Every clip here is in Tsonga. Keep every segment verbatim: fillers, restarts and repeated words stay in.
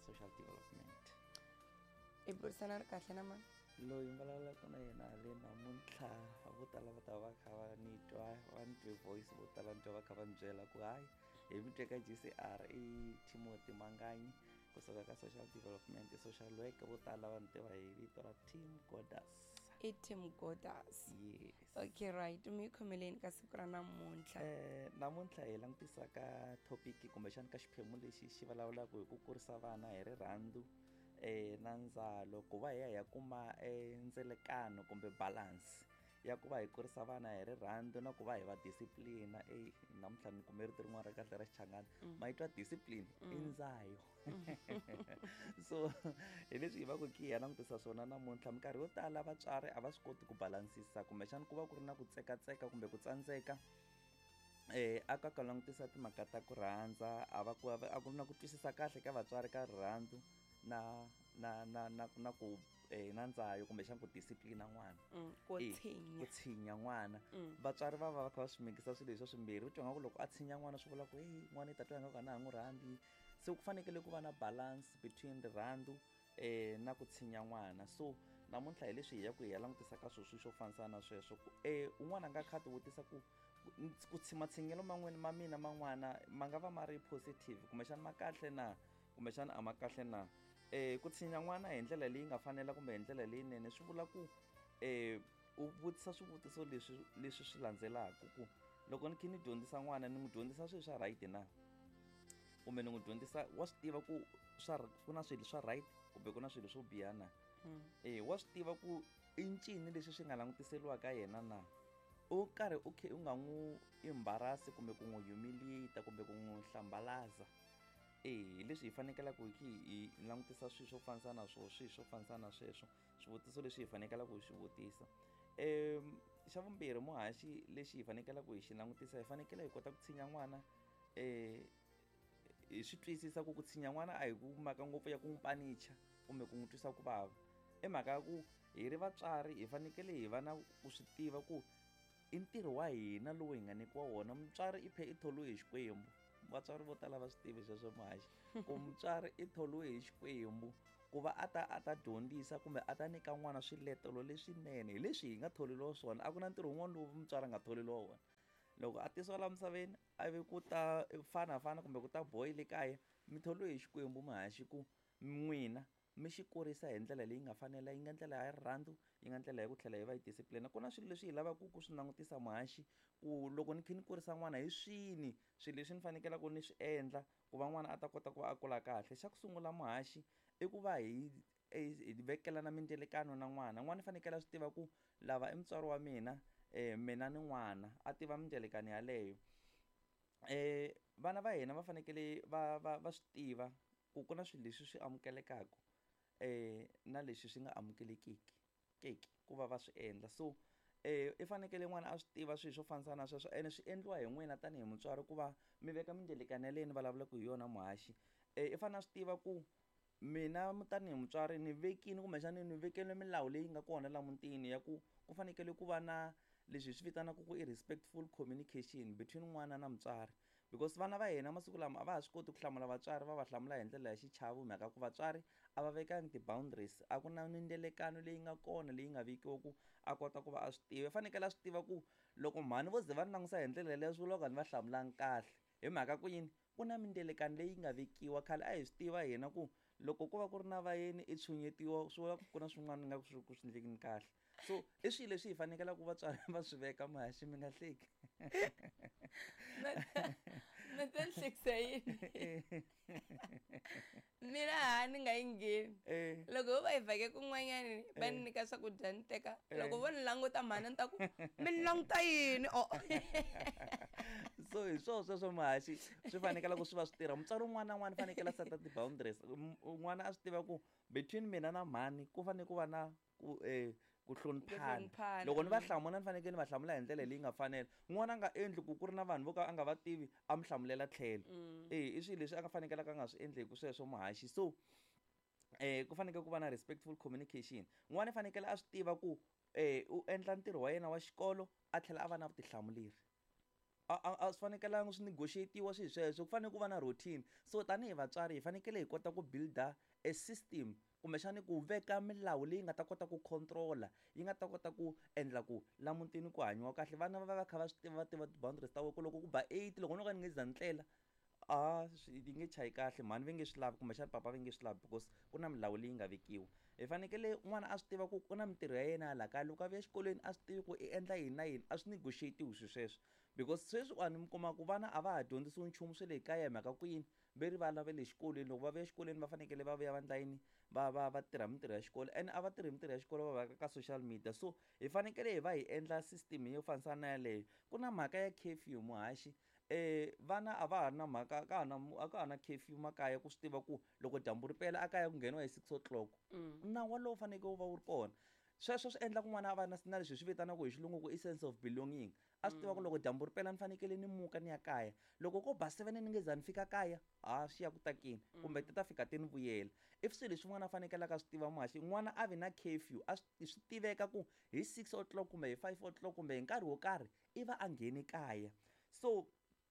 social development. I burisana ri kahle na mani? Loyi vulavulaka na yena le namuntlha vo tala va ta va kha va ni twa va ni twe voice vo tala ni twa va kha va ni byela ku hayi hi mi twe ka G C R i Timothy Manganyi kusuka ka social development social worker vo tala va ni tiva hi vito ra Tim Godas. I Tim Godas. Yes. Okay, right. Mi khomeleni ka siku ra namuntlha. Eh namuntlha hi langutisa ka topic kumbexana ka xiphemu lexi xi vulavulaka hi ku kurisa vana hi rirhandzu eh na ndzalo ku va hi ya hi ya kuma endzelekano kumbe balance ya ku va hi kurisa vana hi rirhandzu na ku va hi va discipline eh namuntlha ni kume rito rin'wana ra kahle ra Xichangana ma yi twa discipline i ndzayo. So hi leswi hi va ku ki hi ya langutisa swona namuntlha minkarhi yo tala vatswari a va swi koti ku balansisa kumbexana ku va ku ri na ku tsekatseka kumbe ku tsandzeka eh aka ka langutisa timhaka ta ku rhandza a va ku a ku na ku twisisa kahle ka vatswari ka rirhandzu na na na na na ku eh na ndzayo kumbexana ku discipline n'wana ku tshinya ku tshinya n'wana vatswari va va va kha va swi mikisa swilo leswi swimbirhi u twa nga ku loko a tshinya n'wana swi vula ku hey n'wana i ta twa nga ku a na ha n'wi rhandzi se ku fanekele ku va na balance between rirhandzu eh na ku tshinya n'wana. So namuntlha hi leswi hi ya ku hi ya langutisa ka swilo swo fanisana na sweswo ku eh un'wana a nga kha ti vutisa ku ku tshimatshinyelo man'wini ma mina man'wana ma nga va ma ri positive kumbexana ma kahle na kumbexana a ma kahle na eh ku tshinya n'wana hi ndlela leyi nga fanela kumbe hi ndlela leyinene swi vula ku eh u vutisa swivutiso leswi leswi swi landzelaka ku loko ni kha ni dyondzisa n'wana ni n'wi dyondzisa swilo swa right na kumbe ni n'wi dyondzisa wa swi tiva ku swa ku na swilo swa right kumbe ku na swilo swo biha na eh wa swi tiva ku i ncini leswi swi nga langutiseriwa ka yena na u karhi u khe u nga n'wi embarrass kumbe ku n'wi humiliate kumbe ku n'wi hlambalaza eh leswi hi fanekela ku hi langutisa swilo swo fanisana na swona swilo swo fanisana na sweswo swivutiso leswi hi fanekela ku hi swi vutisa. Eh xa vumbirhi muhaxi lexi hi fanekela ku hi xi langutisa hi fanekela hi kota ku tshinya n'wana eh hi swi twisisa ku ku tshinya n'wana a hi ku maka ngopfu ya ku n'wi panicha kumbe ku n'wi twisa ku vava i mhaka ya ku hi ri vatswari hi fanekele hi va na ku swi tiva ku i ntirho wa hina lowu hi nga nyikiwa wona. Mutswari i phe i tholiwe hi Xikwembu vatswari vo tala va swi tivi sweswo muhaxi ku mutswari i tholiwe hi Xikwembu ku va a ta a ta dyondzisa kumbe a ta nyika n'wana swiletelo leswinene hi leswi hi nga tholeriwa swona a ku na ntirho wun'wana lowu mutswari a nga tholeriwa wona. Loko a tisiwa laha misaveni a ve ku ta fana fana kumbe ku ta boy le kaya mi tholiwe hi Xikwembu muhaxi ku n'wina mi xi kurisa hi ndlela leyi nga fanela yi nga ndlela ya rirhandzu yi nga ndlela ya ku tlhela hi va hi discipline. Ku na swilo leswi hi lavaka ku swi langutisa muhaxi ku loko ni kha ni kurisa n'wana hi swini swilo leswi ni fanekela ku ni swi endla ku va n'wana a ta kota ku va a kula kahle. Xa ku sungula muhaxi i ku va hi hi vekela na mindzelekano na n'wana. N'wana i fanekele a swi tiva ku lava i mutswari wa mina eh mina ni n'wana a tiva mindzelekano yaleyo. Eh vana va hina va fanekele va va va swi tiva ku ku na swilo leswi swi amukelekaka eh na leswi swi nga amukelekiki keki ku va va swi endla. So eh i fanekele n'wana a swi tiva swilo swo fanisana na sweswo ene swi endliwa hi n'wina tanihi mutswari ku va mi veka mindzelekano ya leyi ni vulavulaka hi yona muhaxi. Eh i fanele a swi tiva ku mina tanihi mutswari ni vekini kumbexana ni vekele milawu leyi nga kona laha mutini ya ku ku fanekele ku va na leswi swi vitanaka ku i respectful communication between n'wana na mutswari because vana va hina masiku lama a va ha swi koti ku hlamula vatswari va va hlamula hi ndlela ya xichavo mhaka ku vatswari a va vekangi ti-boundaries a ku na mindzelekano leyi nga kona leyi nga vekiwa ku a kota ku va a swi tiva. I fanekele a swi tiva ku loko mhani vo ze va ni langusa hi ndlela leyi swi vula ku a ni va hlamulangi kahle hi mhaka ku yini ku na mindzelekano leyi nga vekiwa khale a hi swi tiva hina ku loko ku va ku ri na vayeni i tshunyetiwa swi vula ku na swin'wana nga ku swi ku swi endlekini kahle. So i swilo leswi hi fanekela ku vatswari va swi veka muhaxi mi nga hleki mi ta ni hlekisa yini mina ha ni nga yi ngheni loko vo va hi vhake kun'wanyani va ni nyika swakudya ni teka loko vo ni languta mhani ni ta ku mi ni languta yini o so hi swona sweswo muhaxi swi fanekela ku swi va swi tirha. Mutswari un'wana na un'wana i fanekele a seta ti-boundaries un'wana a swi tiva ku between mina na mhani ku fanele ku va na ku eh ku hloniphana. Loko ni va hlamula ni fanekele ni va hlamula hi ndlela leyi nga fanela. N'wana a nga endli ku ku ri na vanhu vo ka a nga va tivi a mi hlamulela tlhelo eh i swilo leswi a nga fanekele ka nga swi endli hi ku sweswo muhaxi. So eh ku fanekele ku va na respectful communication. N'wana i fanekele a swi tiva ku eh u endla ntirho wa yena wa xikolo a tlhela a va na vutihlamuleri a swi fanekelanga swi negotiate-iwa swilo sweswo ku fanele ku va na routine. So tanihi vatswari hi fanekele hi kota ku build-a a system kumbexani ku veka milawu leyi nga ta kota ku control-a, yi nga ta kota ku endla ku la mutini ku hanyiwa kahle. Vana va va va kha va swi tiva va tiva ti-boundaries ta vona ku loko ku ba eight loko no ka ni nge za ni tlela a yi nge chayi kahle, mhani va nge swi lavi kumbexana papa va nge swi lavi because ku na milawu leyi nga vekiwa. Hi fanekele n'wana a swi tiva ku ku na mintirho ya yena hala kaya, loko a vuya exikolweni a swi tivi ku i endla yini na yini, a swi negotiate-iwi swilo sweswo because sweswiwani mi kuma ku vana a va ha dyondzisiwi nchumu swa le kaya hi mhaka ku yini ve ri vana va le xikolweni loko va vuya exikolweni va fanekele va vuya va endla yini va va va tirha mintirho ya xikolo and a va tirhi mintirho ya xikolo va va ka social media. So hi fanekele hi va hi endla system yo fanisana na yaleyo. Ku na mhaka ya curfew muhaxi, eh vana a va ha ri na mhaka ka ha na a ka ha na curfew makaya ku swi tiva ku loko dyambu ri pela a kaya ku ngheniwa hi six o'clock. Nawu walowo fanekele wu va wu ri kona. Sweswo swi endla ku n'wana a va na na leswi hi swi vitanaka hi xilungu ku i sense of belonging. A swi tiva ku loko dyambu ri pela ni fanekele ni muka ni ya kaya, loko ko ba seven ni nge za ni fika kaya ha swi ya ku takini kumbe ti ta fika ti ni vuyela. I swilo leswi n'wana a fanekelaka a swi tiva muhaxi, n'wana a vi na curfew a swi tiveka ku hi six o'clock kumbe hi five o'clock kumbe hi nkarhi wo karhi i va a ngheni kaya. So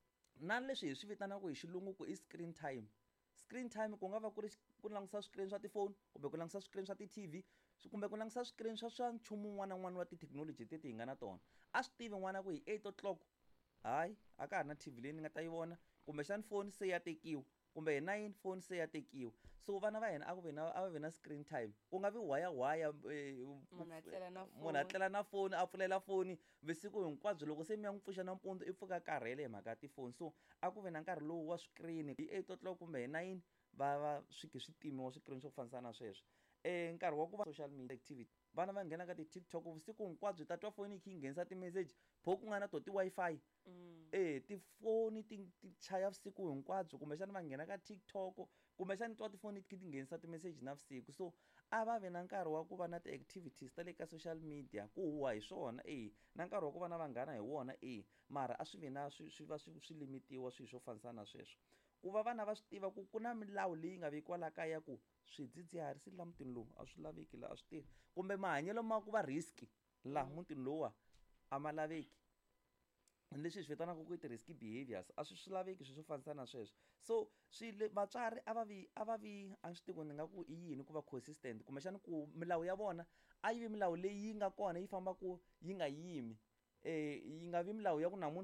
na leswi hi swi vitanaka hi xilungu ku i screen time. Screen time ku nga va ku ri ku langusa screen swa tifoni kumbe ku langusa screen swa ti-T V kumbe ku langusa screen swa swa nchumu wun'wana na wun'wana wa ti-technology teti hi nga na tona. A swi tivi n'wana ku hi eight o'clock hayi a ka ha ri na T V leyi ni nga ta yi vona kumbexani foni se ya tekiwa kumbe hi nine foni se ya tekiwa. So vana va hina a ku ve na a va ve na screen time, ku nga vi whayawhaya munhu a tlela na munhu a tlela na foni a pfulela foni vusiku hinkwabyo loko se mi ya n'wi pfuxa nampundzu i pfuka karhele hi mhaka ya tifoni. So a ku ve na nkarhi lowu wa screen hi eight o'clock kumbe hi nine va va swi ke swi timiwa screen swo fanisana na sweswo. Eh nkarhi wa ku va social media activity vana va nghena ka ti-TikTok vusiku hinkwabyo ta twa foni yi kha yi nghenisa ti-message pho ku nga na to ti-Wi-Fi. Eh tifoni ti ti chaya vusiku hinkwabyo kumbexana va nghena ka TikTok kumbexana twa tifoni ti kha ti nghenisa ti-message navusiku. So a va vi na nkarhi wa ku va na ti-activities ta le ka social media ku huwa hi swona eh na nkarhi wa ku va na vanghana hi wona eh mara a swi vi na swi swi va swi swi limitiwa swilo swo fanisana na sweswo. Ku va vana va swi tiva ku ku na milawu leyi nga vekiwa la kaya ku swidzidziharisi la mutini lowu a swi laveki la a swi tirhi kumbe mahanyelo ma ku va risk laha mutini lowuwa a ma laveki. Leswi hi swi vitanaka ku i ti-risky behaviours a swi swi laveki swilo swo fanisana na sweswo. So swi vatswari a va vi a va vi a swi tivi ni nga ku i yini ku va consistent kumbexana ku milawu ya vona a yi vi milawu leyi yi nga kona yi fambaku yi nga yimi. Eh yi nga vi milawu ya ku namuntlha